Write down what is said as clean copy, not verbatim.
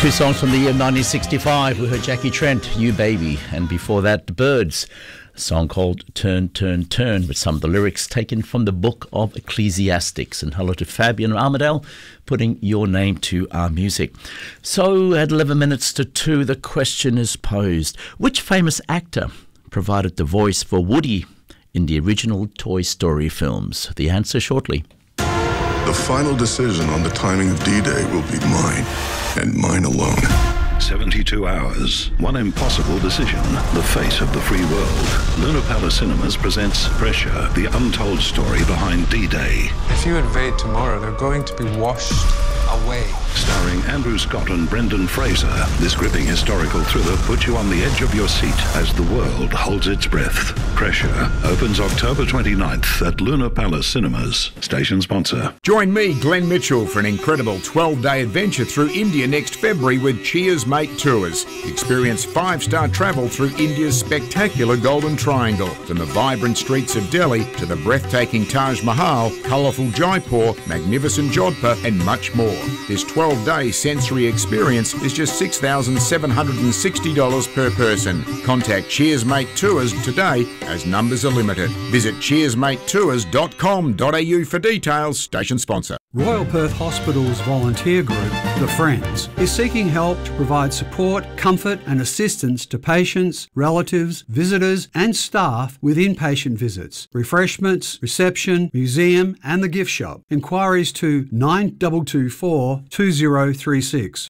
Two songs from the year 1965. We heard Jackie Trent, You Baby, and before that, The Byrds, a song called Turn, Turn, Turn, with some of the lyrics taken from the book of Ecclesiastics. And hello to Fabian Armadale, putting your name to our music. So at 11 minutes to 2, the question is posed. Which famous actor provided the voice for Woody in the original Toy Story films? The answer shortly. The final decision on the timing of D-Day will be mine, and mine alone. 72 hours, one impossible decision, the fate of the free world. Luna Palace Cinemas presents Pressure, the untold story behind D-Day. If you invade tomorrow, they're going to be washed away. Starring Andrew Scott and Brendan Fraser, this gripping historical thriller puts you on the edge of your seat as the world holds its breath. Pressure opens October 29th at Luna Palace Cinemas. Station sponsor. Join me, Glenn Mitchell, for an incredible 12-day adventure through India next February with Cheers Mate Tours. Experience 5-star travel through India's spectacular Golden Triangle, from the vibrant streets of Delhi to the breathtaking Taj Mahal, colourful Jaipur, magnificent Jodhpur and much more. This 12-day sensory experience is just $6,760 per person. Contact Cheers Mate Tours today as numbers are limited. Visit cheersmatetours.com.au for details. Station sponsor. Royal Perth Hospital's volunteer group, The Friends, is seeking help to provide support, comfort and assistance to patients, relatives, visitors and staff with inpatient visits, refreshments, reception, museum and the gift shop. Inquiries to 9224 2036